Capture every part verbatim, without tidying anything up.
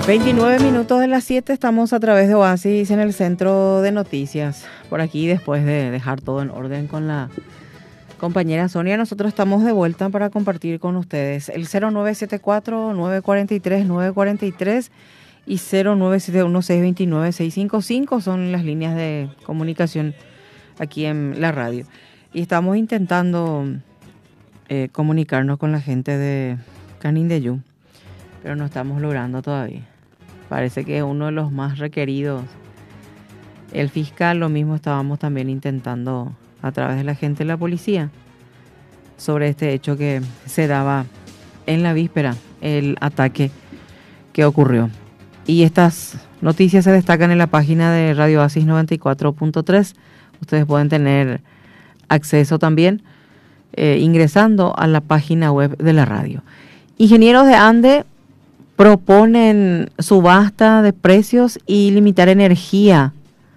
veintinueve minutos de las siete, estamos a través de Oasis en el centro de noticias. Por aquí, después de dejar todo en orden con la compañera Sonia, nosotros estamos de vuelta para compartir con ustedes el cero nueve siete cuatro, nueve cuatro tres, nueve cuatro tres y cero nueve siete uno, seis dos nueve, seis cinco cinco son las líneas de comunicación aquí en la radio. Y estamos intentando eh, comunicarnos con la gente de Canindeyú, pero no estamos logrando todavía. Parece que es uno de los más requeridos. El fiscal, lo mismo estábamos también intentando a través de la gente de la policía sobre este hecho que se daba en la víspera, el ataque que ocurrió. Y estas noticias se destacan en la página de Radio Oasis noventa y cuatro punto tres. Ustedes pueden tener acceso también eh, ingresando a la página web de la radio. Ingenieros de Ande proponen subasta de precios y limitar energía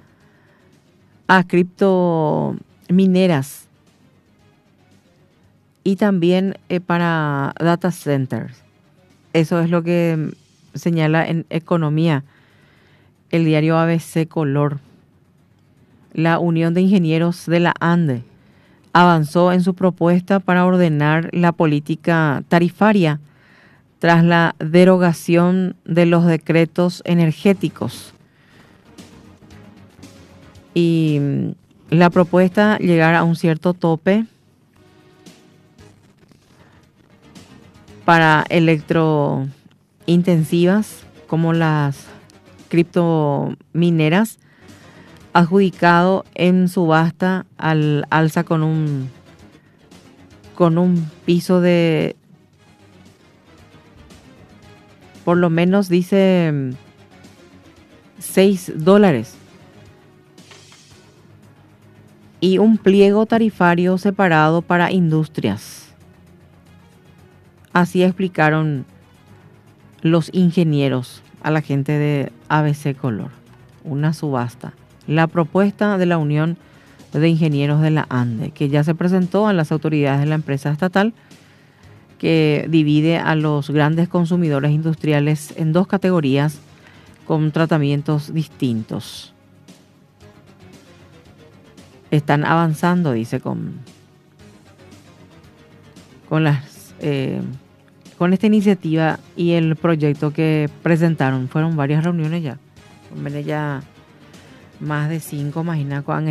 a criptomineras y también eh, para data centers. Eso es lo que señala en Economía el diario A B C Color. La Unión de Ingenieros de la Ande avanzó en su propuesta para ordenar la política tarifaria tras la derogación de los decretos energéticos. Y la propuesta llegar a un cierto tope para electrointensivas como las criptomineras, adjudicado en subasta al alza con un con un piso de por lo menos dice seis dólares y un pliego tarifario separado para industrias. Así explicaron los ingenieros a la gente de A B C Color. Una subasta. La propuesta de la Unión de Ingenieros de la Ande, que ya se presentó a las autoridades de la empresa estatal, que divide a los grandes consumidores industriales en dos categorías con tratamientos distintos. Están avanzando, dice, con, con, las, eh, con esta iniciativa y el proyecto que presentaron. Fueron varias reuniones ya. Hombre, ya más de cinco, imagina con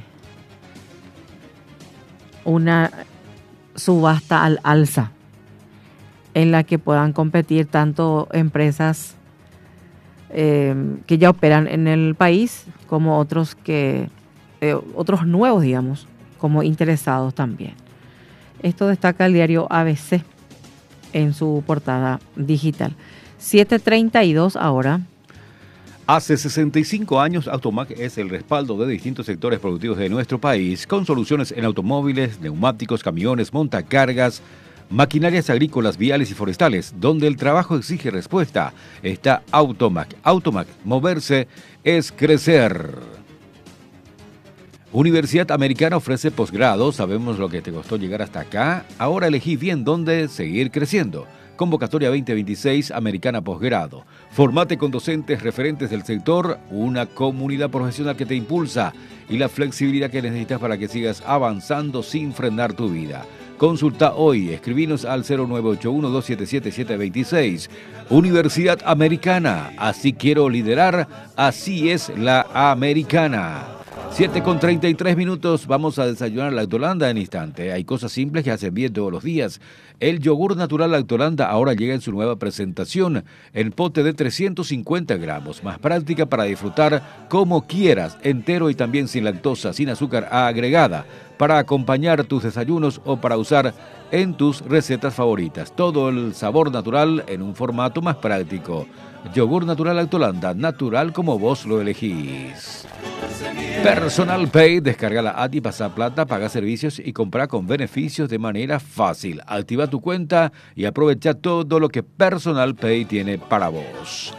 una subasta al alza en la que puedan competir tanto empresas eh, que ya operan en el país como otros que eh, otros nuevos, digamos, como interesados también. Esto destaca el diario A B C en su portada digital. siete treinta y dos ahora. Hace sesenta y cinco años, Automac es el respaldo de distintos sectores productivos de nuestro país, con soluciones en automóviles, neumáticos, camiones, montacargas, maquinarias agrícolas, viales y forestales. Donde el trabajo exige respuesta, está Automac. Automac, moverse es crecer. Universidad Americana ofrece posgrado. Sabemos lo que te costó llegar hasta acá. Ahora elegí bien dónde seguir creciendo. Convocatoria veinte veintiséis, Americana Posgrado. Formate con docentes referentes del sector, una comunidad profesional que te impulsa y la flexibilidad que necesitas para que sigas avanzando sin frenar tu vida. Consulta hoy, escribinos al cero nueve ocho uno, dos siete siete, siete dos seis. Universidad Americana, así quiero liderar, así es la Americana. siete con treinta y tres minutos, vamos a desayunar Lactolanda en instante. Hay cosas simples que hacen bien todos los días. El yogur natural Lactolanda ahora llega en su nueva presentación, en pote de trescientos cincuenta gramos, más práctica para disfrutar como quieras, entero y también sin lactosa, sin azúcar agregada, para acompañar tus desayunos o para usar en tus recetas favoritas. Todo el sabor natural en un formato más práctico. Yogur natural Lactolanda, natural como vos lo elegís. Personal Pay, descarga la app y pasa plata, paga servicios y compra con beneficios de manera fácil. Activa tu cuenta y aprovecha todo lo que Personal Pay tiene para vos.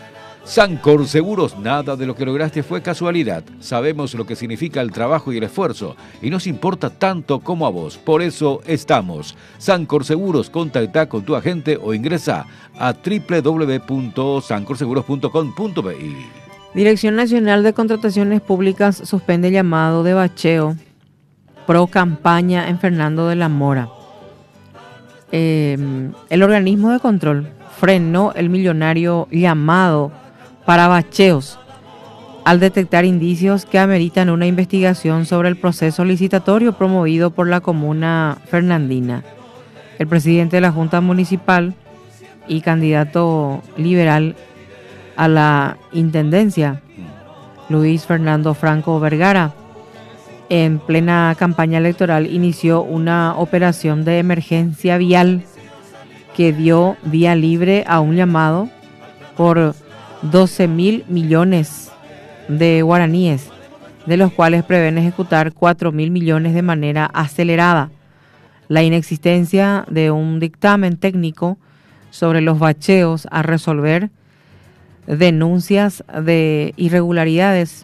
Sancor Seguros, nada de lo que lograste fue casualidad. Sabemos lo que significa el trabajo y el esfuerzo y nos importa tanto como a vos. Por eso estamos. Sancor Seguros, contacta con tu agente o ingresa a doble u doble u doble u punto sancor seguros punto com punto b i. Dirección Nacional de Contrataciones Públicas suspende llamado de bacheo pro campaña en Fernando de la Mora. Eh, el organismo de control frenó el millonario llamado para bacheos al detectar indicios que ameritan una investigación sobre el proceso licitatorio promovido por la comuna fernandina. El presidente de la Junta Municipal y candidato liberal a la intendencia, Luis Fernando Franco Vergara, en plena campaña electoral inició una operación de emergencia vial que dio vía libre a un llamado por doce mil millones de guaraníes, de los cuales prevén ejecutar cuatro mil millones de manera acelerada. La inexistencia de un dictamen técnico sobre los bacheos a resolver denuncias de irregularidades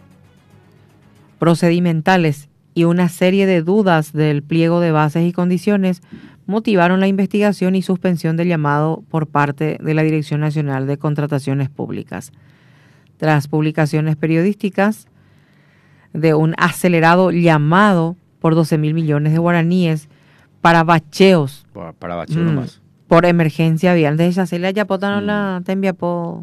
procedimentales y una serie de dudas del pliego de bases y condiciones motivaron la investigación y suspensión del llamado por parte de la Dirección Nacional de Contrataciones Públicas. Tras publicaciones periodísticas de un acelerado llamado por doce mil millones de guaraníes para bacheos. Para, para bacheo mm, nomás. Por emergencia vial. De ella se le ayapota no la te envía por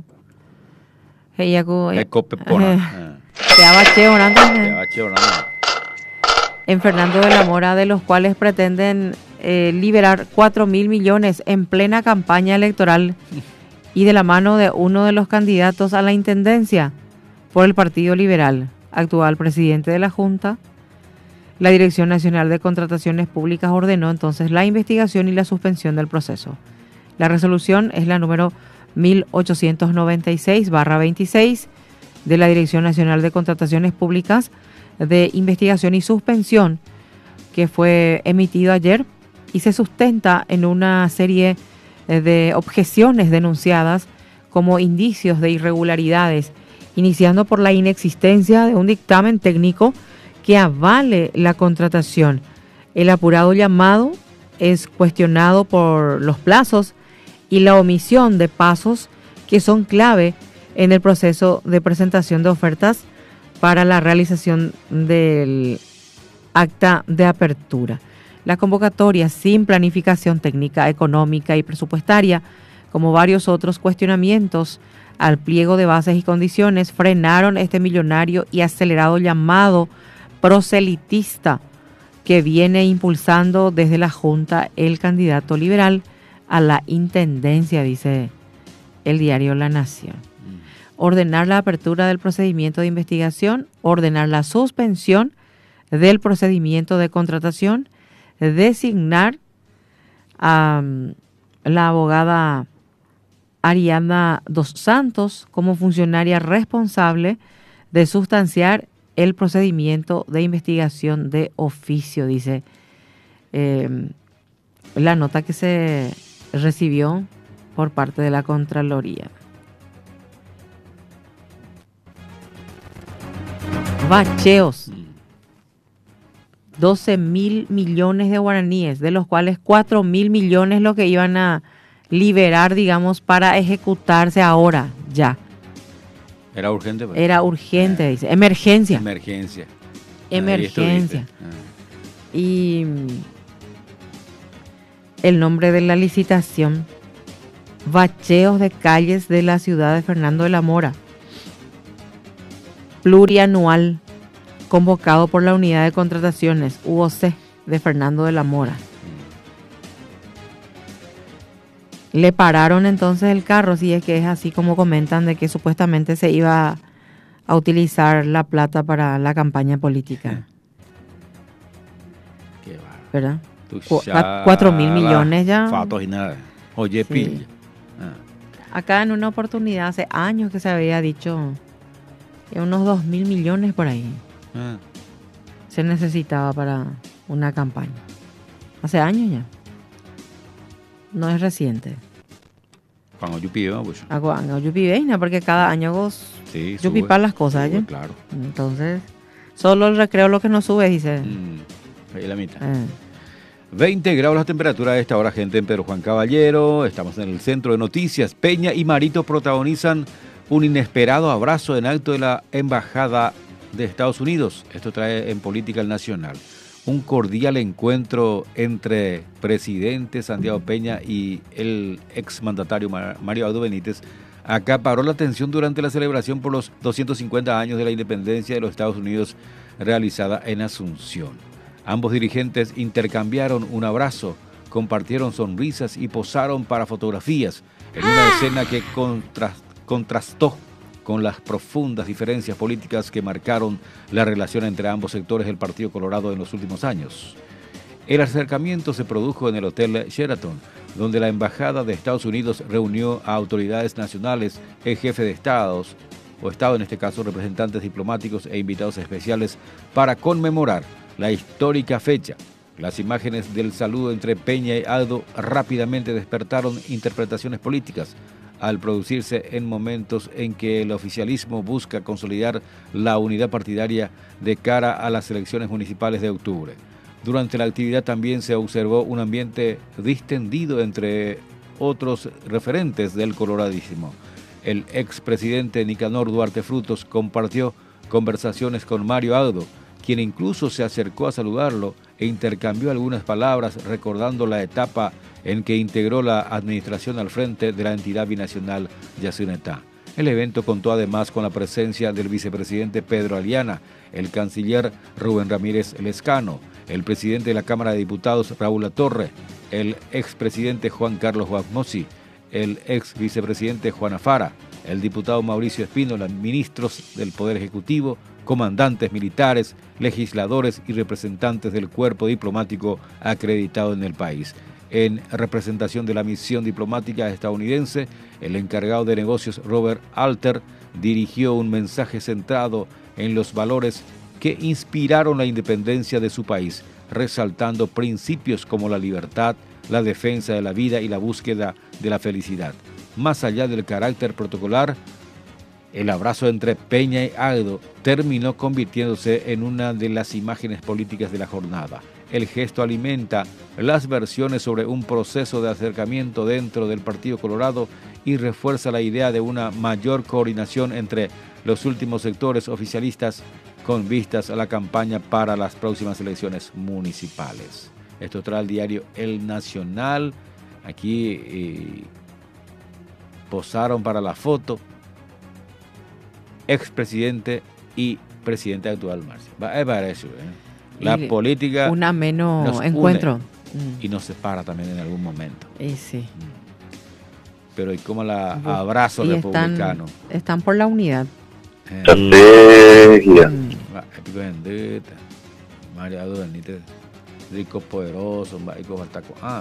Ecopepona. Te abacheo Te en Fernando de la Mora, de los cuales pretenden eh, liberar cuatro mil millones en plena campaña electoral y de la mano de uno de los candidatos a la intendencia por el Partido Liberal, actual presidente de la Junta. La Dirección Nacional de Contrataciones Públicas ordenó entonces la investigación y la suspensión del proceso. La resolución es la número mil ochocientos noventa y seis barra veintiséis de la Dirección Nacional de Contrataciones Públicas de Investigación y Suspensión, que fue emitido ayer y se sustenta en una serie de objeciones denunciadas como indicios de irregularidades, iniciando por la inexistencia de un dictamen técnico que avale la contratación. El apurado llamado es cuestionado por los plazos y la omisión de pasos que son clave en el proceso de presentación de ofertas para la realización del acta de apertura. La convocatoria sin planificación técnica, económica y presupuestaria, como varios otros cuestionamientos al pliego de bases y condiciones, frenaron este millonario y acelerado llamado proselitista que viene impulsando desde la Junta el candidato liberal a la intendencia, dice el diario La Nación. Ordenar la apertura del procedimiento de investigación, ordenar la suspensión del procedimiento de contratación, designar a um, la abogada Ariana dos Santos como funcionaria responsable de sustanciar el procedimiento de investigación de oficio, dice eh, la nota que se recibió por parte de la Contraloría. Bacheos. doce mil millones de guaraníes, de los cuales cuatro mil millones lo que iban a liberar, digamos, para ejecutarse ahora, ya. Era urgente. Pero... Era urgente, eh. dice. Emergencia. Emergencia. Emergencia. Ah. Y el nombre de la licitación, bacheos de calles de la ciudad de Fernando de la Mora. Plurianual, convocado por la Unidad de Contrataciones, U O C, de Fernando de la Mora. Le pararon entonces el carro, si es que es así como comentan, de que supuestamente se iba a utilizar la plata para la campaña política. Qué va. ¿Verdad? Cu cuatro mil millones ya. Fatos y nada. Oye, sí. Pilla. Ah. Acá en una oportunidad, hace años que se había dicho unos dos mil millones por ahí. Ah. Se necesitaba para una campaña. Hace años ya. No es reciente. Cuando yo pido, pues. Hago año, yo pido, porque cada año hago Sí, yo pido las cosas, sube, ¿ya? claro. Entonces, solo el recreo lo que no sube, dice. Mm, ahí la mitad. Eh. veinte grados la temperatura a esta hora, gente, en Pedro Juan Caballero. Estamos en el centro de noticias. Peña y Marito protagonizan un inesperado abrazo en alto de la Embajada de Estados Unidos. Esto trae en política el nacional. Un cordial encuentro entre presidente Santiago Peña y el exmandatario Mario Abdo Benítez acaparó la atención durante la celebración por los doscientos cincuenta años de la independencia de los Estados Unidos realizada en Asunción. Ambos dirigentes intercambiaron un abrazo, compartieron sonrisas y posaron para fotografías en una escena que contras- contrastó con las profundas diferencias políticas que marcaron la relación entre ambos sectores del Partido Colorado en los últimos años. El acercamiento se produjo en el Hotel Sheraton, donde la Embajada de Estados Unidos reunió a autoridades nacionales, el jefe de Estados, o Estado en este caso, representantes diplomáticos e invitados especiales para conmemorar la histórica fecha. Las imágenes del saludo entre Peña y Abdo rápidamente despertaron interpretaciones políticas, al producirse en momentos en que el oficialismo busca consolidar la unidad partidaria de cara a las elecciones municipales de octubre. Durante la actividad también se observó un ambiente distendido entre otros referentes del coloradísimo. El expresidente Nicanor Duarte Frutos compartió conversaciones con Mario Abdo, quien incluso se acercó a saludarlo e intercambió algunas palabras recordando la etapa en que integró la administración al frente de la entidad binacional Yacyretá. El evento contó además con la presencia del vicepresidente Pedro Aliana, el canciller Rubén Ramírez Lescano, el presidente de la Cámara de Diputados Raúl Latorre, el expresidente Juan Carlos Guasmosi, el ex vicepresidente Juan Afara, el diputado Mauricio Espínola, ministros del Poder Ejecutivo, comandantes militares, legisladores y representantes del cuerpo diplomático acreditado en el país. En representación de la misión diplomática estadounidense, el encargado de negocios Robert Alter dirigió un mensaje centrado en los valores que inspiraron la independencia de su país, resaltando principios como la libertad, la defensa de la vida y la búsqueda de la felicidad. Más allá del carácter protocolar, el abrazo entre Peña y Abdo terminó convirtiéndose en una de las imágenes políticas de la jornada. El gesto alimenta las versiones sobre un proceso de acercamiento dentro del Partido Colorado y refuerza la idea de una mayor coordinación entre los últimos sectores oficialistas con vistas a la campaña para las próximas elecciones municipales. Esto trae el diario El Nacional. Aquí eh, posaron para la foto expresidente y presidente actual, Marcia. Es para eso, ¿eh? La y política... Un ameno encuentro. Y nos separa también en algún momento. Y sí. Pero y como la abrazo republicano. Están, están por la unidad. Estrategia. Épico bendita. Mario Abdo Benítez. Rico, poderoso. Ah.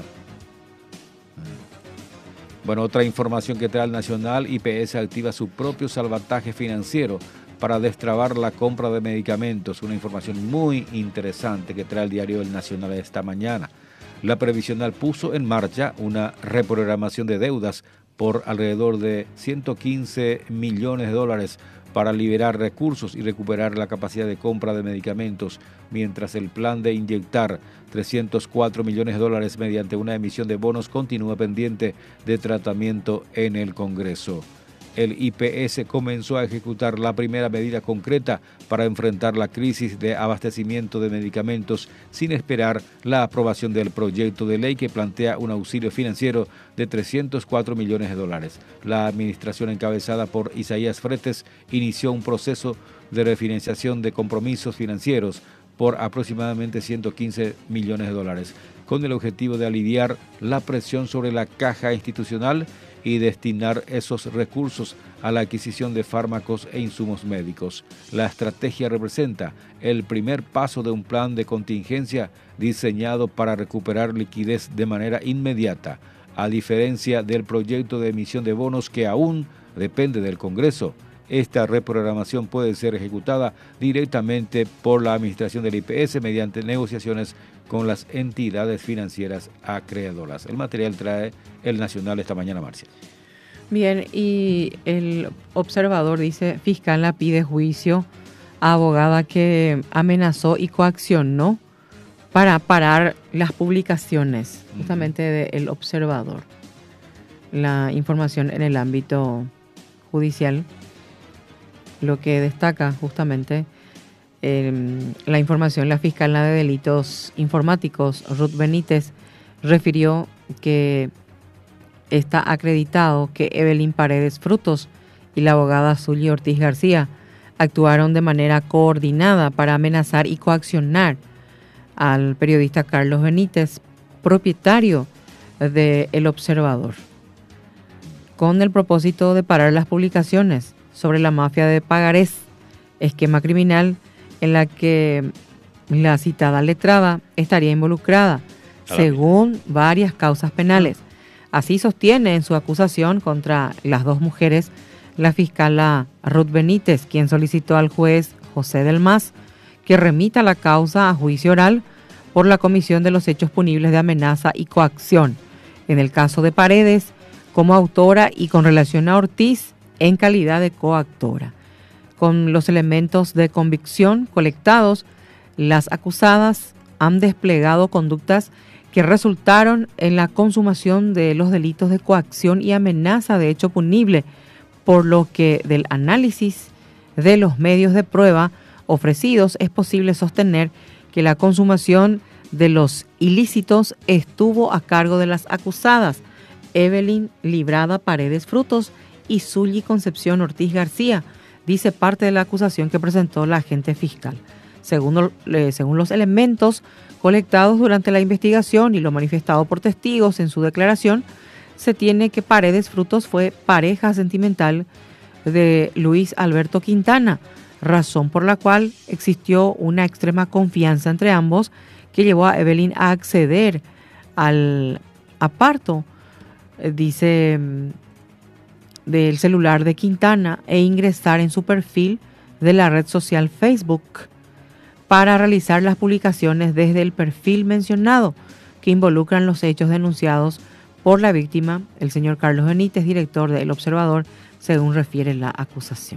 Bueno, otra información que trae el Nacional, I P S activa su propio salvataje financiero para destrabar la compra de medicamentos. Una información muy interesante que trae el diario El Nacional esta mañana. La previsional puso en marcha una reprogramación de deudas por alrededor de ciento quince millones de dólares para liberar recursos y recuperar la capacidad de compra de medicamentos, mientras el plan de inyectar trescientos cuatro millones de dólares mediante una emisión de bonos continúa pendiente de tratamiento en el Congreso. El I P S comenzó a ejecutar la primera medida concreta para enfrentar la crisis de abastecimiento de medicamentos sin esperar la aprobación del proyecto de ley que plantea un auxilio financiero de trescientos cuatro millones de dólares. La administración encabezada por Isaías Fretes inició un proceso de refinanciación de compromisos financieros por aproximadamente ciento quince millones de dólares, con el objetivo de aliviar la presión sobre la caja institucional y destinar esos recursos a la adquisición de fármacos e insumos médicos. La estrategia representa el primer paso de un plan de contingencia diseñado para recuperar liquidez de manera inmediata, a diferencia del proyecto de emisión de bonos que aún depende del Congreso. Esta reprogramación puede ser ejecutada directamente por la administración del I P S mediante negociaciones con las entidades financieras acreedoras. El material trae El Nacional esta mañana, Marcia. Bien, y el observador dice, fiscal la pide juicio a abogada que amenazó y coaccionó para parar las publicaciones, justamente del observador. La información en el ámbito judicial, lo que destaca justamente eh, la información, la fiscal de delitos informáticos, Ruth Benítez, refirió que está acreditado que Evelyn Paredes Frutos y la abogada Zuly Ortiz García actuaron de manera coordinada para amenazar y coaccionar al periodista Carlos Benítez, propietario de El Observador, con el propósito de parar las publicaciones sobre la mafia de pagarés, esquema criminal en la que la citada letrada estaría involucrada, según varias causas penales. Así sostiene en su acusación contra las dos mujeres la fiscal Ruth Benítez, quien solicitó al juez José del Mas que remita la causa a juicio oral por la comisión de los hechos punibles de amenaza y coacción. En el caso de Paredes, como autora y con relación a Ortiz, en calidad de coactora. Con los elementos de convicción colectados, las acusadas han desplegado conductas que resultaron en la consumación de los delitos de coacción y amenaza de hecho punible, por lo que del análisis de los medios de prueba ofrecidos es posible sostener que la consumación de los ilícitos estuvo a cargo de las acusadas Evelyn Librada Paredes Frutos y Zuly Concepción Ortiz García, dice parte de la acusación que presentó la agente fiscal. Según, eh, según los elementos colectados durante la investigación y lo manifestado por testigos en su declaración, se tiene que Paredes Frutos fue pareja sentimental de Luis Alberto Quintana, razón por la cual existió una extrema confianza entre ambos que llevó a Evelyn a acceder al aparto, eh, dice, del celular de Quintana e ingresar en su perfil de la red social Facebook para realizar las publicaciones desde el perfil mencionado que involucran los hechos denunciados por la víctima, el señor Carlos Benítez, director de El Observador, según refiere la acusación.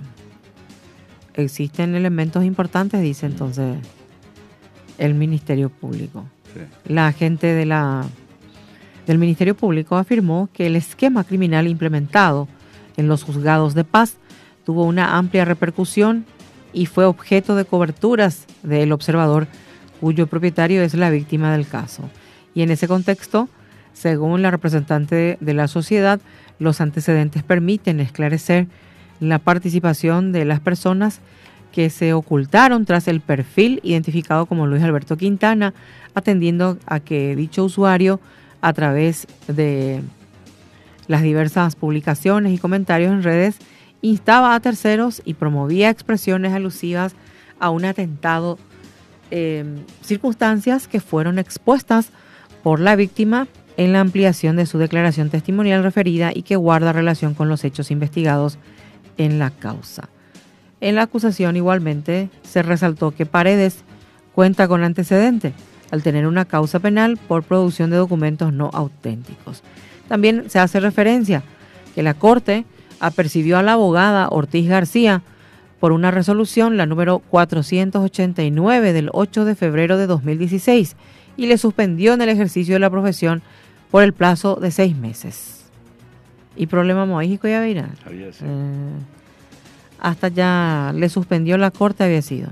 Existen elementos importantes, dice entonces el Ministerio Público. Sí. La agente de la, del Ministerio Público afirmó que el esquema criminal implementado en los juzgados de paz tuvo una amplia repercusión y fue objeto de coberturas del Observador, cuyo propietario es la víctima del caso. Y en ese contexto, según la representante de la sociedad, los antecedentes permiten esclarecer la participación de las personas que se ocultaron tras el perfil identificado como Luis Alberto Quintana, atendiendo a que dicho usuario, a través de las diversas publicaciones y comentarios en redes, instaba a terceros y promovía expresiones alusivas a un atentado, eh, circunstancias que fueron expuestas por la víctima en la ampliación de su declaración testimonial referida y que guarda relación con los hechos investigados en la causa. En la acusación igualmente se resaltó que Paredes cuenta con antecedente al tener una causa penal por producción de documentos no auténticos. También se hace referencia que la Corte apercibió a la abogada Ortiz García por una resolución, la número cuatrocientos ochenta y nueve del ocho de febrero de dos mil dieciséis, y le suspendió en el ejercicio de la profesión por el plazo de seis meses. ¿Y problema Moíjico ya verá? Había sido. Eh, hasta ya le suspendió la Corte había sido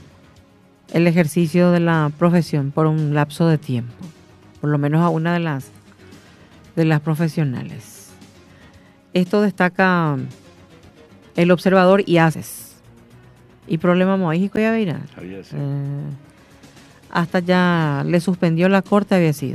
el ejercicio de la profesión por un lapso de tiempo, por lo menos a una de las de las profesionales. Esto destaca El Observador y Haces. ¿Y problema Moíjico ya verá? Había sido. Eh, hasta ya le suspendió la Corte había sido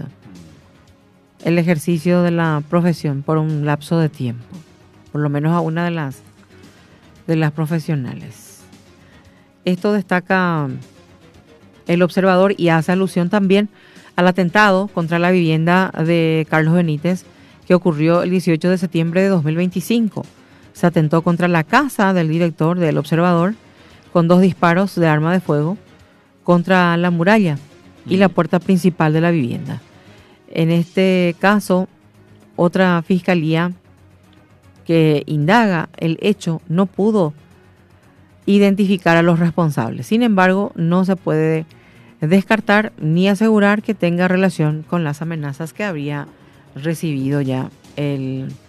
el ejercicio de la profesión por un lapso de tiempo, por lo menos a una de las de las profesionales. Esto destaca El Observador y hace alusión también al atentado contra la vivienda de Carlos Benítez que ocurrió el dieciocho de septiembre de dos mil veinticinco. Se atentó contra la casa del director del Observador con dos disparos de arma de fuego contra la muralla y la puerta principal de la vivienda. En este caso, otra fiscalía que indaga el hecho no pudo identificar a los responsables. Sin embargo, no se puede descartar ni asegurar que tenga relación con las amenazas que habría recibido ya el